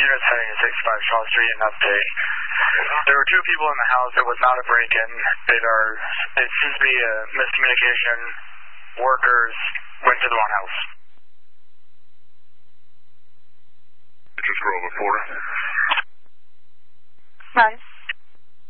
units heading to 65 Shaw Street in update. There were two people in the house. It was not a break-in. It seems to be a miscommunication. Workers went to the wrong house. Just roll the 4. Right.